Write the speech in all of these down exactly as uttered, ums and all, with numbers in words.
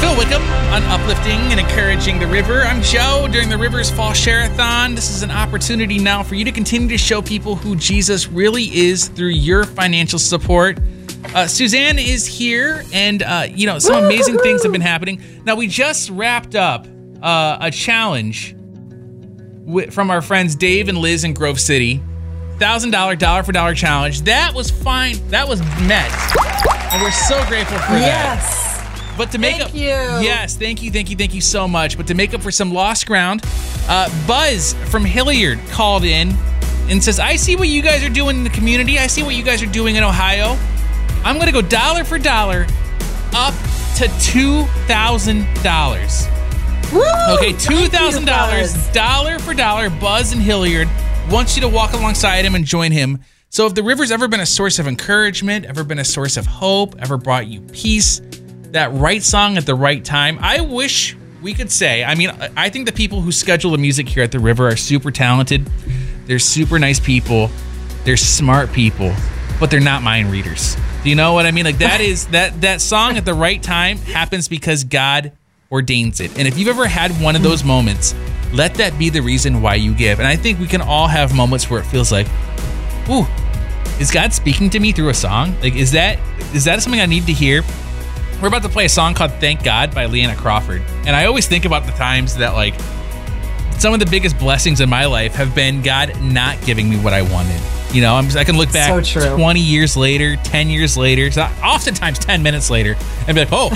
Phil Wickham on uplifting and encouraging the river. I'm Joe during the Rivers Fall Share-a-thon. This is an opportunity now for you to continue to show people who Jesus really is through your financial support. Uh, Suzanne is here, and uh, you know some amazing things have been happening. Now we just wrapped up uh, a challenge with, from our friends Dave and Liz in Grove City. one thousand dollars dollar for dollar challenge. That was fine. That was met, and we're so grateful for that. Yes. But to make thank up, you. yes, thank you, thank you, thank you so much. But to make up for some lost ground, uh, Buzz from Hilliard called in and says, "I see what you guys are doing in the community. I see what you guys are doing in Ohio. I'm going to go dollar for dollar up to two thousand dollars. Okay, two thousand dollars, dollar for dollar. Buzz and Hilliard wants you to walk alongside him and join him. So if the river's ever been a source of encouragement, ever been a source of hope, ever brought you peace, that right song at the right time, I wish we could say, I mean, I think the people who schedule the music here at the river are super talented. They're super nice people. They're smart people, but they're not mind readers. Do you know what I mean? Like that is that that song at the right time happens because God ordains it. And if you've ever had one of those moments, let that be the reason why you give. And I think we can all have moments where it feels like, ooh, is God speaking to me through a song? Like, is that is that something I need to hear? We're about to play a song called Thank God by Leanna Crawford. And I always think about the times that, like, some of the biggest blessings in my life have been God not giving me what I wanted. You know, I'm just, I can look back so twenty years later, ten years later, so oftentimes ten minutes later, and be like, oh,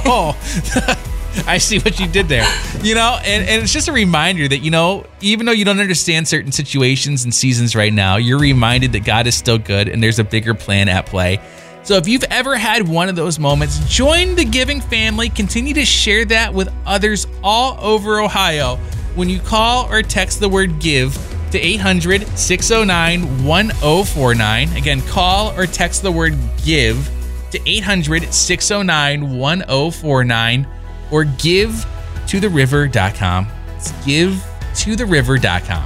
oh, I see what you did there. You know, and, and it's just a reminder that, you know, even though you don't understand certain situations and seasons right now, you're reminded that God is still good and there's a bigger plan at play. So if you've ever had one of those moments, join the giving family. Continue to share that with others all over Ohio when you call or text the word GIVE to eight hundred, six oh nine, one oh four nine. Again, call or text the word GIVE to eight hundred, six oh nine, one oh four nine or give to the river dot com. It's give to the river dot com.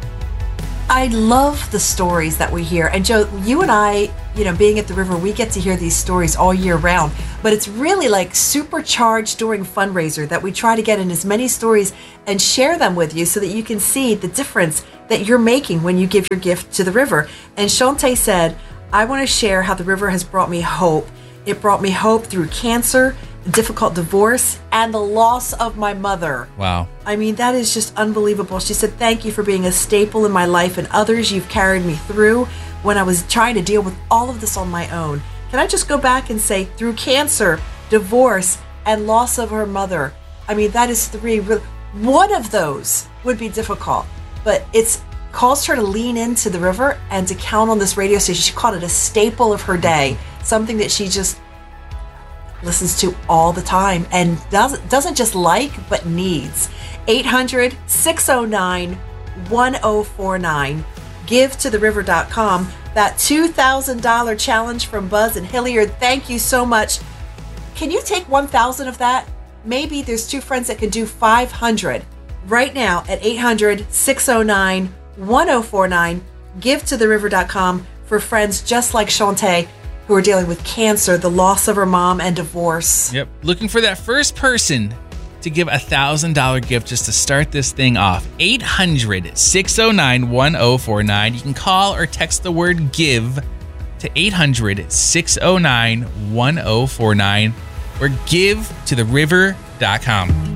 I love the stories that we hear. And Joe, you and I, you know, being at the river, we get to hear these stories all year round. But it's really like supercharged during fundraiser that we try to get in as many stories and share them with you so that you can see the difference that you're making when you give your gift to the river. And Shante said, I want to share how the river has brought me hope. It brought me hope through cancer, difficult divorce, and the loss of my mother. Wow. I mean, that is just unbelievable. She said, thank you for being a staple in my life and others you've carried me through when I was trying to deal with all of this on my own. Can I just go back and say, through cancer, divorce, and loss of her mother? I mean, that is three. One of those would be difficult, but it's caused her to lean into the river and to count on this radio station. She called it a staple of her day, something that she just listens to all the time and doesn't doesn't just like, but needs. eight hundred, six oh nine, one oh four nine. give to the river dot com. That two thousand dollars challenge from Buzz and Hilliard. Thank you so much. Can you take one thousand of that? Maybe there's two friends that can do five hundred. Right now at eight hundred, six oh nine, one oh four nine. give to the river dot com for friends just like Shante, who are dealing with cancer, the loss of her mom, and divorce. Yep. Looking for that first person to give a one thousand dollars gift just to start this thing off. eight hundred, six oh nine, one oh four nine. You can call or text the word GIVE to eight hundred, six oh nine, one oh four nine or give to the river dot com.